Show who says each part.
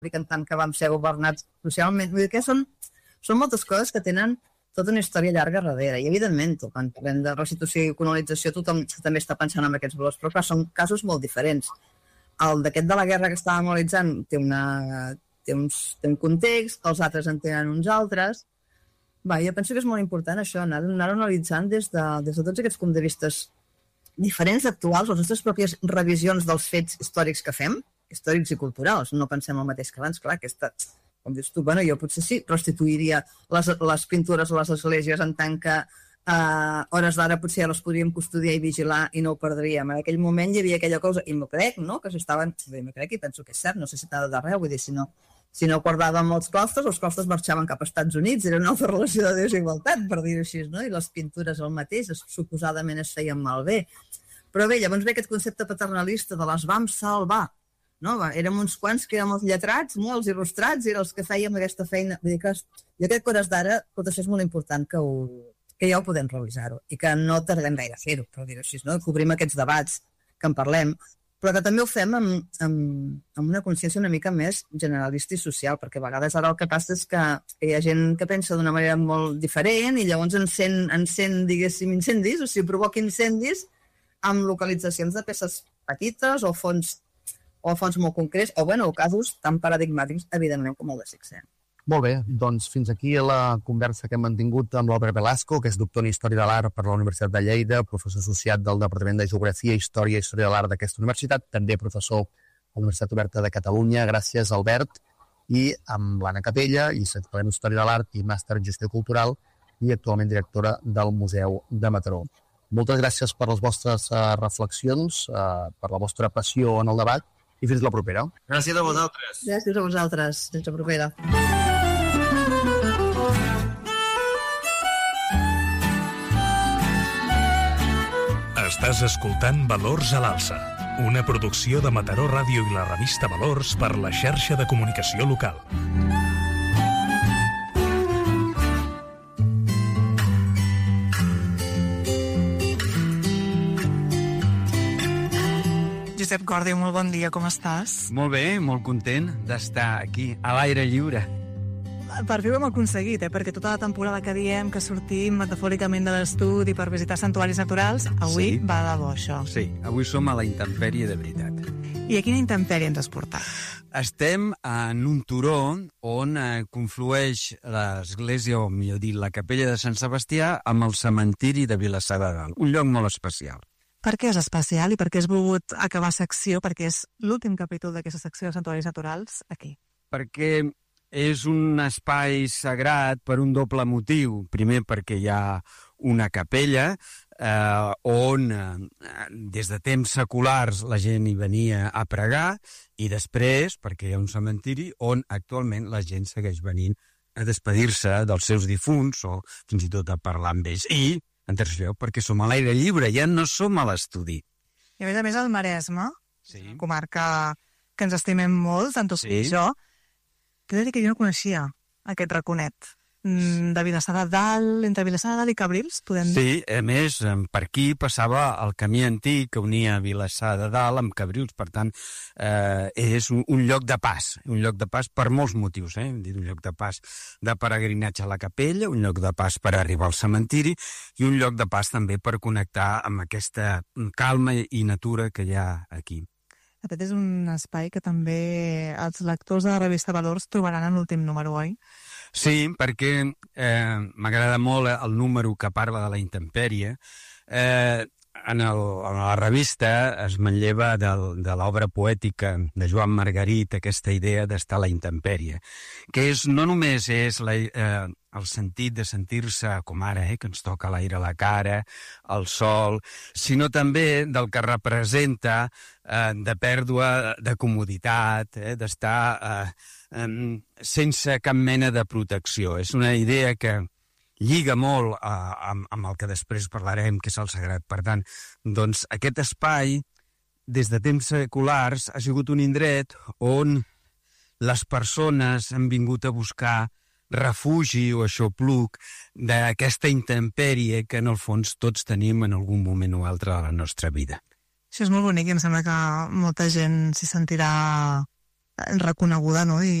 Speaker 1: en tant que vam ser governats socialment. Vull dir que són moltes coses que tenen tota una història llarga darrere. I, evidentment, quan parlem de restitució i colonització, tothom també està pensant en aquests valors, però clar, són casos molt diferents. El d'aquest de la guerra que estàvem analitzant té un context, els altres en tenen uns altres. Jo penso que és molt important això, anar analitzant des de tots aquests punts de vista diferents, actuals, les nostres pròpies revisions dels fets històrics que fem, històrics i culturals. No pensem el mateix que abans, clar, com dius tu, jo potser sí restituiria les pintures a les esglésies en tant que hores d'ara potser ja les podríem custodiar i vigilar i no ho perdríem. En aquell moment hi havia aquella cosa, i m'ho crec, no?, que s'estaven... M'ho crec i penso que és cert, no sé si t'ha d'arreu, vull dir, si no guardàvem els claustres marxaven cap als Estats Units, era una altra relació de desigualtat, per dir-ho així, no? I les pintures el mateix, suposadament es feien malbé. Però bé, llavors ve aquest concepte paternalista de les vam salvar, no? Érem uns quants que érem els lletrats, no? Els il·lustrats, i els que fèiem aquesta feina. Vull dir que jo crec que hores d'ara tot això és molt important que ja ho podem revisar-ho i que no tardem gaire a fer-ho, per dir-ho així, no? Cobrim aquests debats, que en parlem, però que també ho fem amb una consciència una mica més generalista i social, perquè a vegades ara el que passa és que hi ha gent que pensa d'una manera molt diferent i llavors encén diguéssim, incendis, o sigui, provoca incendis amb localitzacions de peces petites o fons molt concrets, o casos tan paradigmàtics, evidentment, com el de Sixena.
Speaker 2: Molt bé, doncs fins aquí la conversa que hem mantingut amb l'Albert Velasco, que és doctor en Història de l'Art per la Universitat de Lleida, professor associat del Departament de Geografia, Història i Història de l'Art d'aquesta universitat, també professor a la Universitat Oberta de Catalunya. Gràcies, Albert. I amb l'Anna Capella, llicenciada en Història de l'Art i màster en Gestió Cultural i actualment directora del Museu de Mataró. Moltes gràcies per les vostres reflexions, per la vostra passió en el debat, i fins la propera.
Speaker 3: Gràcies a vosaltres.
Speaker 1: Gràcies a vosaltres. Fins la propera.
Speaker 4: Estàs escoltant Valors a l'Alça, una producció de Mataró Ràdio i la revista Valors per la xarxa de comunicació local.
Speaker 5: Josep Gordi, molt bon dia, com estàs?
Speaker 6: Molt bé, molt content d'estar aquí, a l'aire lliure.
Speaker 5: Per fi ho hem aconseguit, perquè tota la temporada que diem que sortim metafòricament de l'estudi per visitar santuaris naturals, avui va de bo, això.
Speaker 6: Sí, avui som a la intempèrie de veritat.
Speaker 5: I a quina intempèrie ens has portat?
Speaker 6: Estem en un turó on conflueix l'església, o millor dit, la capella de Sant Sebastià amb el cementiri de Vilassar de Dalt, un lloc molt especial.
Speaker 5: Per què és especial i per què has volgut acabar secció, perquè és l'últim capítol d'aquesta secció de santuaris naturals aquí?
Speaker 6: Perquè és un espai sagrat per un doble motiu. Primer, perquè hi ha una capella on des de temps seculars la gent hi venia a pregar, i després perquè hi ha un cementiri on actualment la gent segueix venint a despedir-se dels seus difunts o fins i tot a parlar amb ells. I en tercer lloc, perquè som a l'aire lliure, ja no som a l'estudi.
Speaker 5: I a més al Maresme,
Speaker 6: sí,
Speaker 5: comarca que ens estimem molt, tant tu com jo, t'he de dir que jo no coneixia aquest raconet de Vilassar de Dalt, entre Vilassar de Dalt i Cabrils, podem dir?
Speaker 6: Sí, a més, per aquí passava el camí antic que unia Vilassar de Dalt amb Cabrils, per tant, és un lloc de pas per molts motius, un lloc de pas de peregrinatge a la capella, un lloc de pas per arribar al cementiri i un lloc de pas també per connectar amb aquesta calma i natura que hi ha aquí.
Speaker 5: Aquest és un espai que també els lectors de la revista Valors trobaran en l'últim número, oi?
Speaker 6: Sí, perquè m'agrada molt el número que parla de la intempèrie. En la revista es manlleva de l'obra poètica de Joan Margarit aquesta idea d'estar a la intempèrie, que no només és el sentit de sentir-se com ara, que ens toca l'aire a la cara, el sol, sinó també del que representa de pèrdua de comoditat, d'estar sense cap mena de protecció. És una idea que lliga molt amb el que després parlarem, que és el sagrat. Per tant, doncs, aquest espai, des de temps seculars, ha sigut un indret on les persones han vingut a buscar refugi o aixopluc d'aquesta intempèrie que, en el fons, tots tenim en algun moment o altre de la nostra vida.
Speaker 5: Això és molt bonic i em sembla que molta gent s'hi sentirà reconeguda, no? I